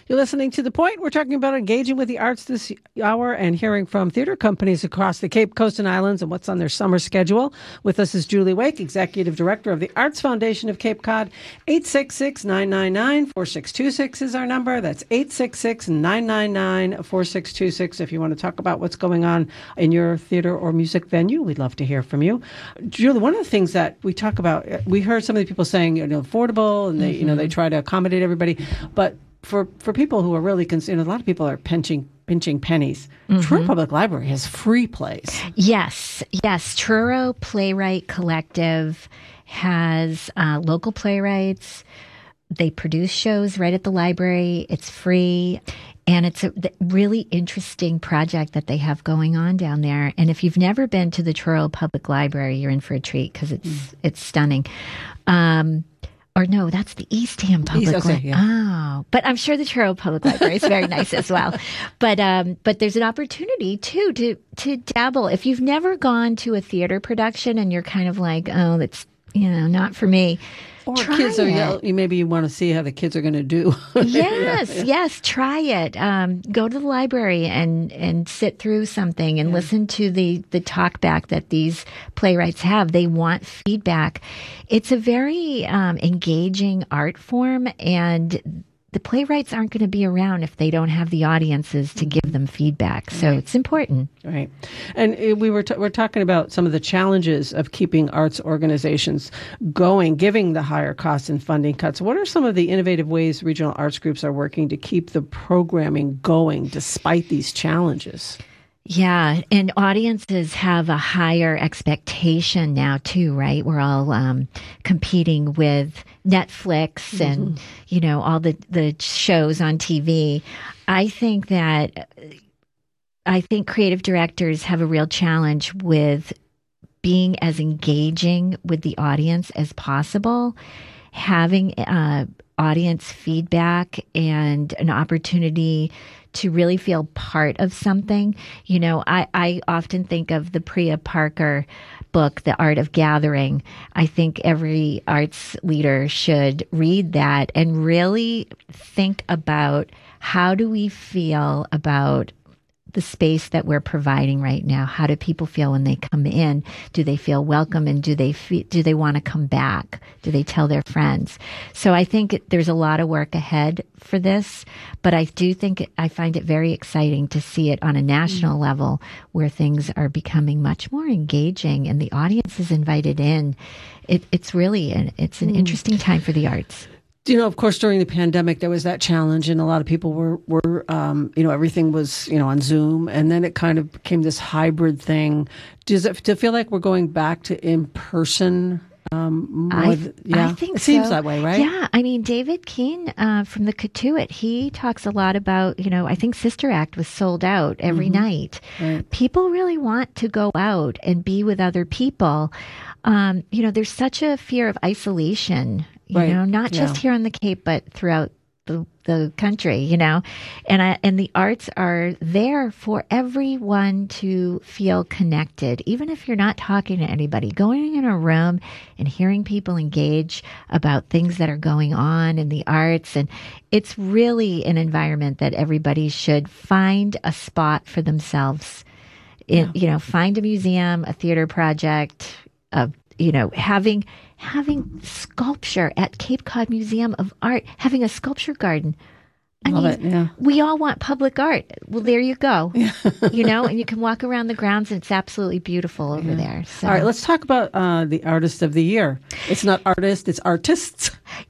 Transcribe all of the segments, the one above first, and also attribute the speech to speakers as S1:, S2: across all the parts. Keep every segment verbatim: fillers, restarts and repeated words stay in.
S1: You're listening to The Point. We're talking about engaging with the arts this hour and hearing from theater companies across the Cape Coast and Islands and what's on their summer schedule. With us is Julie Wake, Executive Director of the Arts Foundation of Cape Cod. eight six six, nine nine nine, four six two six is our number. That's eight six six, nine nine nine, four six two six. If you want to talk about what's going on in your theater or music venue, we'd love to hear from you. Julie, one of the things that we talk about, we heard some of the people saying, you know, affordable, and they, mm-hmm. you know, they try to accommodate everybody, but For for people who are really concerned, a lot of people are pinching pinching pennies. Mm-hmm. Truro Public Library has free plays.
S2: Yes, yes. Truro Playwright Collective has uh, local playwrights. They produce shows right at the library. It's free. And it's a really interesting project that they have going on down there. And if you've never been to the Truro Public Library, you're in for a treat because it's, mm. it's stunning. Um Or no, that's the Eastham Public Library.
S1: Okay, yeah.
S2: Oh, but I'm sure the Truro Public Library is very nice as well. But um, but there's an opportunity too to to dabble. If you've never gone to a theater production and you're kind of like, oh, that's you know not for me.
S1: Or
S2: try
S1: kids are,
S2: it.
S1: you maybe you want to see how the kids are going to do.
S2: Yes,
S1: yeah, yeah.
S2: yes, try it. Um, go to the library and, and sit through something and yeah. listen to the, the talk back that these playwrights have. They want feedback. It's a very um, engaging art form, and the playwrights aren't going to be around if they don't have the audiences to give them feedback. So right. it's important.
S1: Right. And uh, we were t- we're talking about some of the challenges of keeping arts organizations going, giving the higher costs and funding cuts. What are some of the innovative ways regional arts groups are working to keep the programming going despite these challenges?
S2: Yeah, and audiences have a higher expectation now too, right? We're all um, competing with Netflix mm-hmm. and, you know, all the, the shows on T V. I think that, I think creative directors have a real challenge with being as engaging with the audience as possible, having uh, audience feedback and an opportunity to really feel part of something. You know, I, I often think of the Priya Parker book, The Art of Gathering. I think every arts leader should read that and really think about how do we feel about the space that we're providing right now. How do people feel when they come in? Do they feel welcome, and do they feel, do they want to come back? Do they tell their friends? So I think there's a lot of work ahead for this, but I do think I find it very exciting to see it on a national mm-hmm. level where things are becoming much more engaging and the audience is invited in. It, it's really an, it's an mm. interesting time for the arts.
S1: You know, of course, during the pandemic, there was that challenge, and a lot of people were, were um, you know, everything was, you know, on Zoom, and then it kind of became this hybrid thing. Does it, do you feel like we're going back to in-person? Um,
S2: I, th-
S1: yeah,
S2: I think
S1: it seems
S2: so.
S1: that way, right?
S2: Yeah, I mean, David Keane uh, from the Katuitt, he talks a lot about, you know, I think Sister Act was sold out every mm-hmm. night. Right. People really want to go out and be with other people. Um, you know, there's such a fear of isolation. You right. know, not just yeah. here on the Cape, but throughout the the country, you know, and I, and the arts are there for everyone to feel connected. Even if you're not talking to anybody, going in a room and hearing people engage about things that are going on in the arts. And it's really an environment that everybody should find a spot for themselves. In, yeah. You know, find a museum, a theater project, a you know, having having sculpture at Cape Cod Museum of Art, having a sculpture garden. I
S1: Love
S2: mean,
S1: it, yeah.
S2: we all want public art. Well, there you go. Yeah. You know, and you can walk around the grounds, and it's absolutely beautiful over yeah. there. So.
S1: All right, let's talk about uh, the Artist of the Year. It's not artist, it's artists.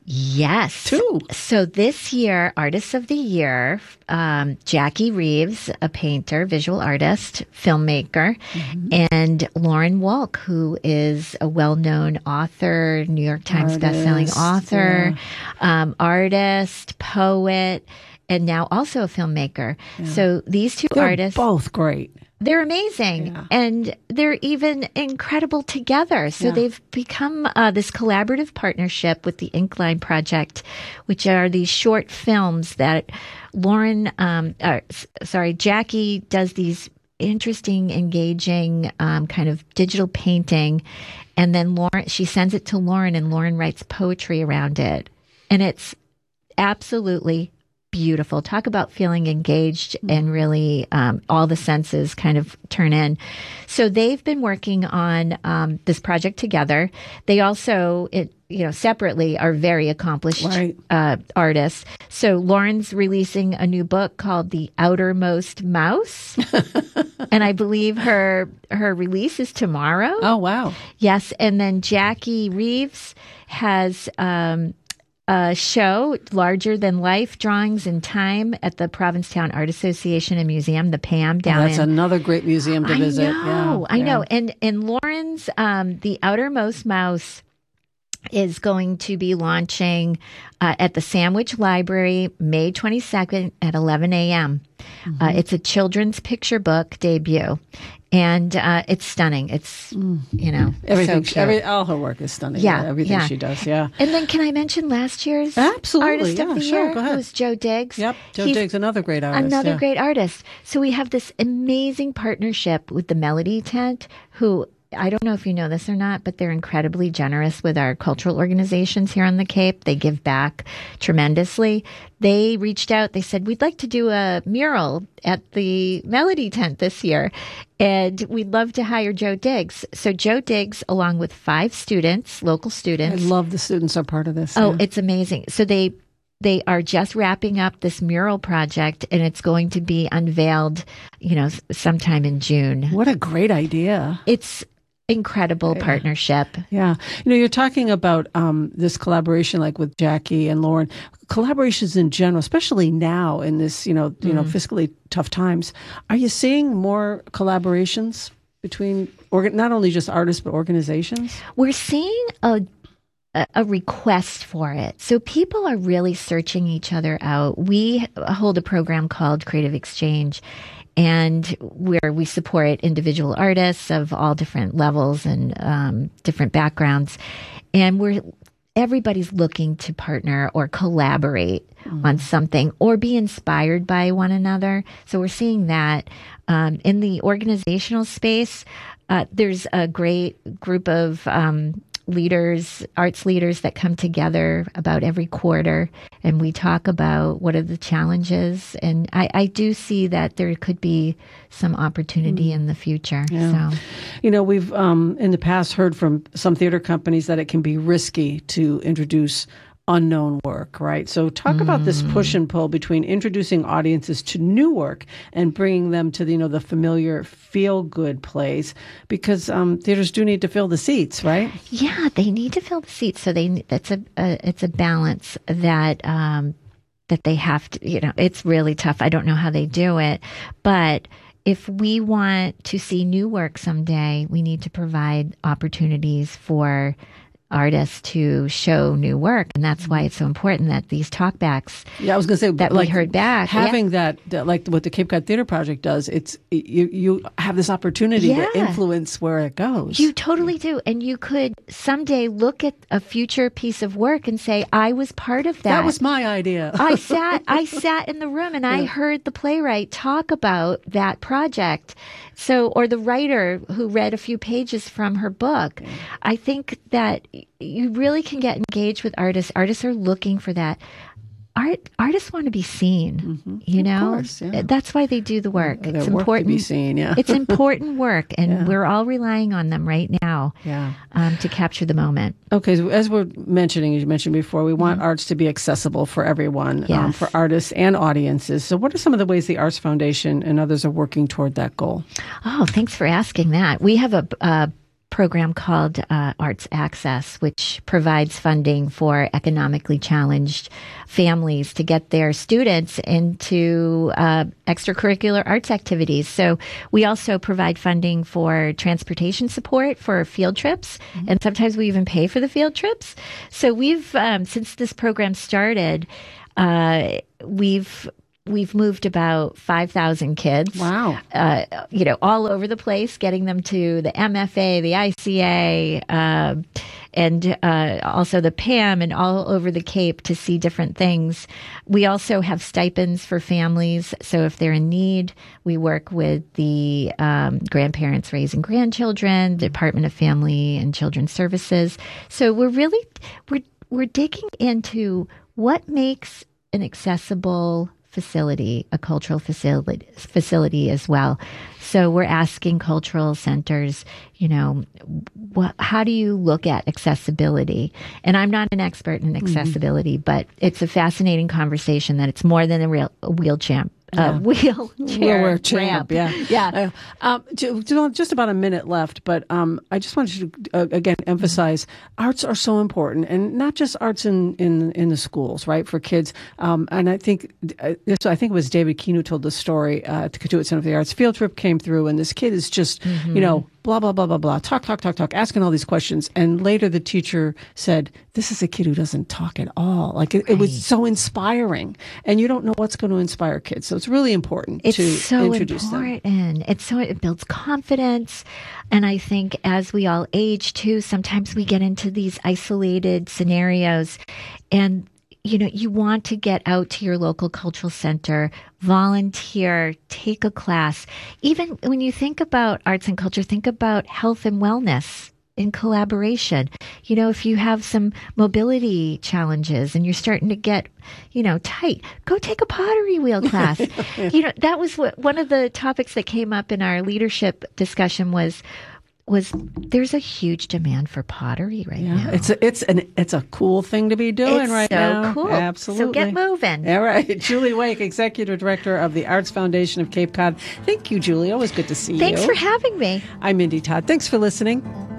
S2: Yes.
S1: Two.
S2: So this year, Artists of the Year, um, Jackie Reeves, a painter, visual artist, filmmaker, mm-hmm. and Lauren Wolk, who is a well-known author, New York Times artist, bestselling author, yeah. um, artist, poet, and now also a filmmaker. Yeah. So these two
S1: They're
S2: artists,
S1: both great.
S2: They're amazing, yeah. and they're even incredible together. So yeah. they've become uh, this collaborative partnership with the Inkline Project, which are these short films that Lauren, um, uh, sorry, Jackie does these interesting, engaging um, kind of digital painting, and then Lauren, she sends it to Lauren, and Lauren writes poetry around it, and it's absolutely beautiful. Talk about feeling engaged and really um, all the senses kind of turn in. So they've been working on um, this project together. They also, it, you know, separately are very accomplished
S1: right.
S2: uh, artists. So Lauren's releasing a new book called The Outermost Mouse. And I believe her her release is tomorrow.
S1: Oh, wow.
S2: Yes. And then Jackie Reeves has um, a show, Larger Than Life, Drawings in Time at the Provincetown Art Association and Museum, the P A M down
S1: oh, that's
S2: in...
S1: another great museum to
S2: I
S1: visit.
S2: know,
S1: yeah,
S2: I
S1: yeah.
S2: know. And, and Lauren's um, The Outermost Mouse is going to be launching uh, at the Sandwich Library May twenty-second at eleven a.m. Mm-hmm. Uh, it's a children's picture book debut, and uh, it's stunning. It's, mm. you know,
S1: everything.
S2: So cute.
S1: Every, all her work is stunning.
S2: Yeah,
S1: yeah everything
S2: yeah.
S1: she does. Yeah.
S2: And then, can I mention last year's
S1: Absolutely,
S2: artist
S1: yeah,
S2: of the
S1: sure,
S2: year?
S1: go ahead.
S2: Who was Joe Diggs.
S1: Yep, Joe
S2: He's
S1: Diggs, another great artist.
S2: Another
S1: yeah.
S2: great artist. So we have this amazing partnership with the Melody Tent, who, I don't know if you know this or not, but they're incredibly generous with our cultural organizations here on the Cape. They give back tremendously. They reached out. They said, we'd like to do a mural at the Melody Tent this year, and we'd love to hire Joe Diggs. So Joe Diggs, along with five students, local students.
S1: I love the students are part of this.
S2: Oh,
S1: yeah.
S2: it's amazing. So they They are just wrapping up this mural project, and it's going to be unveiled, you know, sometime in June.
S1: What a great idea.
S2: It's incredible
S1: yeah.
S2: partnership.
S1: Yeah. You know, you're talking about um, this collaboration, like with Jackie and Lauren, collaborations in general, especially now in this, you know, mm. you know, fiscally tough times. Are you seeing more collaborations between organ- not only just artists, but organizations?
S2: We're seeing a a request for it. So people are really searching each other out. We hold a program called Creative Exchange, and where we support individual artists of all different levels and um, different backgrounds. And we're everybody's looking to partner or collaborate mm. on something or be inspired by one another. So we're seeing that um, in the organizational space. Uh, there's a great group of um, leaders, arts leaders that come together about every quarter, and we talk about what are the challenges. And I, I do see that there could be some opportunity mm. in the future.
S1: Yeah.
S2: So,
S1: you know, we've um, in the past heard from some theater companies that it can be risky to introduce unknown work, right? So talk mm. about this push and pull between introducing audiences to new work and bringing them to the, you know, the familiar feel-good plays, because um, theaters do need to fill the seats, right?
S2: Yeah, they need to fill the seats. So they that's a, a it's a balance that um, that they have to, you know, it's really tough. I don't know how they do it, but if we want to see new work someday, we need to provide opportunities for artists to show new work, and that's why it's so important that these talkbacks.
S1: Yeah, I was going to say
S2: that
S1: like,
S2: we heard back.
S1: Having
S2: yeah.
S1: that, that, like what the Cape Cod Theater Project does, it's you you have this opportunity
S2: yeah.
S1: to influence where it goes.
S2: You totally do, and you could someday look at a future piece of work and say, "I was part of that.
S1: That was my idea."
S2: I sat, I sat in the room and I
S1: yeah.
S2: heard the playwright talk about that project." So, or the writer who read a few pages from her book. Yeah. I think that you really can get engaged with artists. Artists are looking for that. Art artists want to be seen. Mm-hmm. You
S1: of
S2: know,
S1: course, yeah.
S2: that's why they do the work.
S1: Yeah,
S2: it's
S1: work
S2: important
S1: to be seen. Yeah,
S2: it's important work, and
S1: yeah.
S2: we're all relying on them right now.
S1: Yeah,
S2: um, to capture the moment.
S1: Okay, so as we're mentioning, as you mentioned before, we want mm-hmm. arts to be accessible for everyone,
S2: yes.
S1: um, for artists and audiences. So, what are some of the ways the Arts Foundation and others are working toward that goal?
S2: Oh, thanks for asking that. We have a. a program called uh, Arts Access, which provides funding for economically challenged families to get their students into uh, extracurricular arts activities. So we also provide funding for transportation support for field trips, mm-hmm. and sometimes we even pay for the field trips. So we've, um, since this program started, uh, we've We've moved about five thousand kids.
S1: Wow.
S2: Uh, you know, all over the place, getting them to the M F A, the I C A, uh, and uh, also the P A M, and all over the Cape to see different things. We also have stipends for families. So if they're in need, we work with the um, Grandparents Raising Grandchildren, Department of Family and Children's Services. So we're really, we're, we're digging into what makes an accessible facility, a cultural facility, facility as well. So we're asking cultural centers, you know, what, how do you look at accessibility? And I'm not an expert in accessibility, mm-hmm. but it's a fascinating conversation that it's more than a real a wheelchair.
S1: Yeah.
S2: Uh, wheelchair
S1: champ, yeah,
S2: yeah.
S1: Uh, um, just about a minute left, but um, I just wanted to uh, again emphasize arts are so important, and not just arts in, in, in the schools, right, for kids. Um, and I think uh, this, I think it was David Keene who told the story. Uh, to Cotuit Center for the Arts field trip came through, and this kid is just, mm-hmm. you know, blah blah blah blah blah, talk talk talk talk, asking all these questions, and later the teacher said, "This is a kid who doesn't talk at all." Like it, right. it was so inspiring, and you don't know what's going to inspire kids, so it's really important
S2: it's
S1: to
S2: so
S1: introduce
S2: important.
S1: them.
S2: It's so it builds confidence, and I think as we all age too, sometimes we get into these isolated scenarios, and you know, you want to get out to your local cultural center, volunteer, take a class. Even when you think about arts and culture, think about health and wellness in collaboration. You know, if you have some mobility challenges and you're starting to get, you know, tight, go take a pottery wheel class. You know, that was what, one of the topics that came up in our leadership discussion was, was there's a huge demand for pottery right
S1: yeah,
S2: now.
S1: It's a, it's an it's a cool thing to be doing
S2: it's
S1: right
S2: so
S1: now.
S2: Cool.
S1: Absolutely.
S2: So get moving.
S1: All right. Julie Wake, Executive Director of the Arts Foundation of Cape Cod. Thank you, Julie. Always good to see
S2: Thanks
S1: you.
S2: Thanks for having me.
S1: I'm Mindy Todd. Thanks for listening.